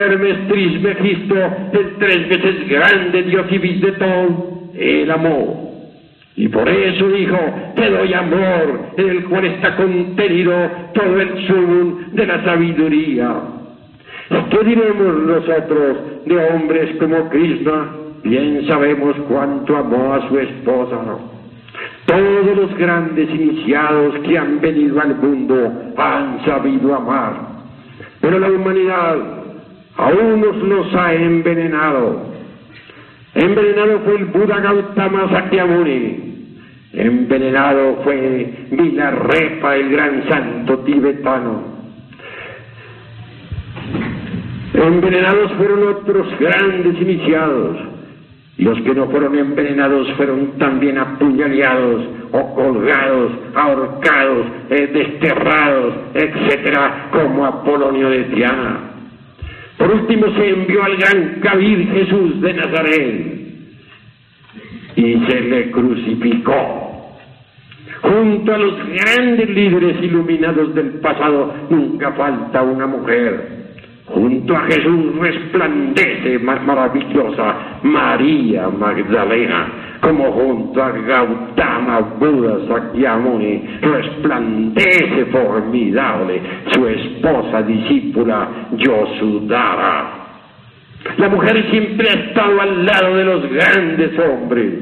Hermes Trismegisto, el 3 veces grande Dios y Visdetón, él amó. Y por eso dijo, te doy amor, en el cual está contenido todo el sumum de la sabiduría. ¿Qué diremos nosotros de hombres como Krishna? Bien sabemos cuánto amó a su esposa. Todos los grandes iniciados que han venido al mundo han sabido amar. Pero la humanidad a unos los ha envenenado. Envenenado fue el Buda Gautama Sakyamuni. Envenenado fue Milarepa, el gran santo tibetano. Envenenados fueron otros grandes iniciados. Los que no fueron envenenados fueron también apuñaleados, o colgados, ahorcados, desterrados, etcétera, como Apolonio de Tiana. Por último se envió al gran Kabir Jesús de Nazaret y se le crucificó. Junto a los grandes líderes iluminados del pasado nunca falta una mujer. Junto a Jesús resplandece maravillosa María Magdalena, como junto a Gautama Buda Sakyamuni resplandece formidable su esposa discípula Yasodhara. La mujer siempre ha estado al lado de los grandes hombres.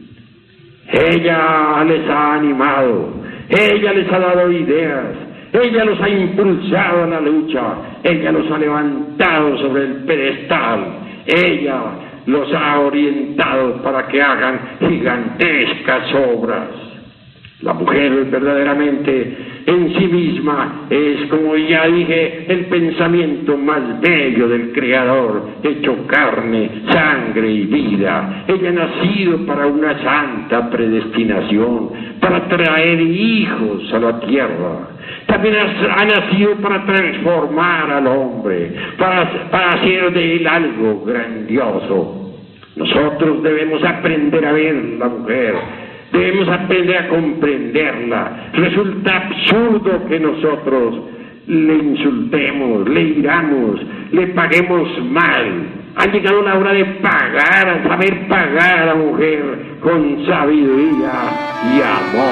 Ella les ha animado, ella les ha dado ideas, ella los ha impulsado a la lucha, ella los ha levantado sobre el pedestal, ella los ha orientado para que hagan gigantescas obras. La mujer verdaderamente en sí misma es, como ya dije, el pensamiento más bello del Creador, hecho carne, sangre y vida. Ella ha nacido para una santa predestinación, para traer hijos a la tierra. También ha nacido para transformar al hombre, para hacer de él algo grandioso. Nosotros debemos aprender a ver la mujer, debemos aprender a comprenderla. Resulta absurdo que nosotros le insultemos, le iramos, le paguemos mal. Ha llegado la hora de pagar, a saber pagar a la mujer con sabiduría y amor.